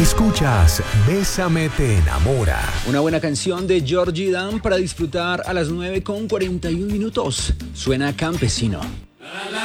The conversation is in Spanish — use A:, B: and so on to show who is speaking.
A: Escuchas Bésame te enamora.
B: Una buena canción de Georgie Dan para disfrutar a las 9:41. Suena Campesino.